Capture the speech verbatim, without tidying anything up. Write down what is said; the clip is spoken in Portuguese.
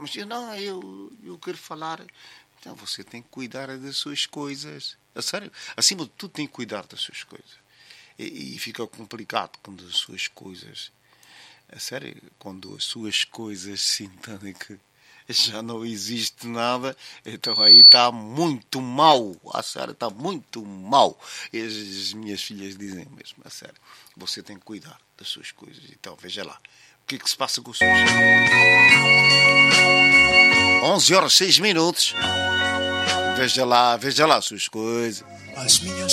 Mas eu não, eu, eu quero falar. Então você tem que cuidar das suas coisas. A sério, acima de tudo tem que cuidar das suas coisas. E, e fica complicado quando as suas coisas... A sério, quando as suas coisas se entendem que já não existe nada, então aí está muito mal. A sério, está muito mal. E as, as minhas filhas dizem mesmo, a sério, você tem que cuidar das suas coisas. Então, veja lá, o que é que se passa com os seus... onze horas, seis minutos. Veja lá, veja lá as suas coisas. As minhas